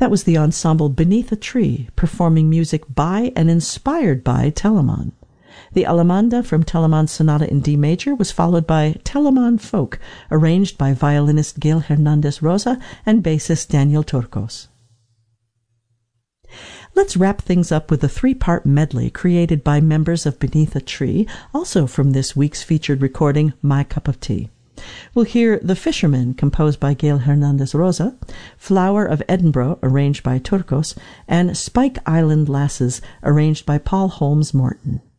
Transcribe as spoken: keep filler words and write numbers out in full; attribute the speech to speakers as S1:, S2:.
S1: That was the ensemble Beneath a Tree, performing music by and inspired by Telemann. The Allemande from Telemann's Sonata in D major was followed by Telemann Folk, arranged by violinist Gail Hernandez Rosa and bassist Daniel Turcos. Let's wrap things up with a three-part medley created by members of Beneath a Tree, also from this week's featured recording, My Cup of Tea. We'll hear The Fisherman, composed by Gail Hernandez Rosa, Flower of Edinburgh, arranged by Turcos, and Spike Island Lasses, arranged by Paul Holmes Morton.